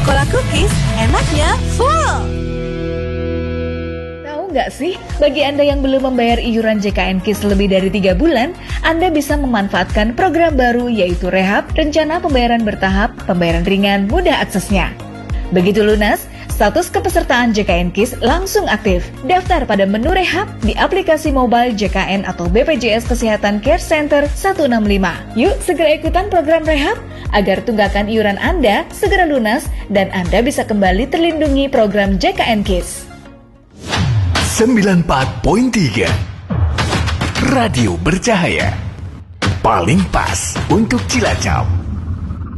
Coca-Cola Cookies, enaknya full. Tahu nggak sih, bagi Anda yang belum membayar iuran JKN KIS lebih dari 3 bulan, Anda bisa memanfaatkan program baru yaitu Rehab, rencana pembayaran bertahap, pembayaran ringan, mudah aksesnya. Begitu lunas, status kepesertaan JKN KIS langsung aktif. Daftar pada menu Rehab di aplikasi mobile JKN atau BPJS Kesehatan Care Center 165. Yuk segera ikutan program Rehab agar tunggakan iuran Anda segera lunas dan Anda bisa kembali terlindungi program JKN KIS. 94.3 Radio Bercahaya, paling pas untuk Cilacap.